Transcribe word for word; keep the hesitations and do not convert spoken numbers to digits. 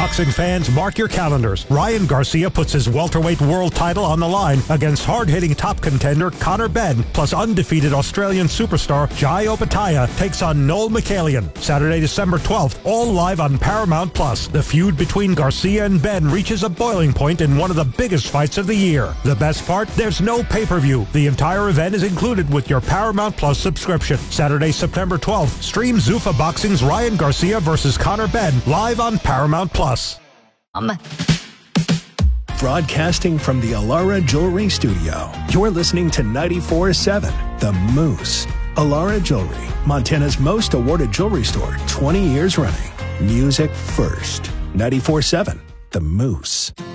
Boxing fans, mark your calendars. Ryan Garcia puts his welterweight world title on the line against hard-hitting top contender Conor Benn, plus undefeated Australian superstar Jai Opetaia takes on Noel Michaelian. Saturday, December twelfth, all live on Paramount Plus. The feud between Garcia and Benn reaches a boiling point in one of the biggest fights of the year. The best part? There's no pay-per-view. The entire event is included with your Paramount Plus subscription. Saturday, September twelfth, stream Zuffa Boxing's Ryan Garcia versus Conor Benn live on Paramount Plus. Um. Broadcasting from the Alara Jewelry Studio, you're listening to ninety-four point seven The Moose. Alara Jewelry, Montana's most awarded jewelry store, twenty years running. Music first. ninety-four point seven The Moose.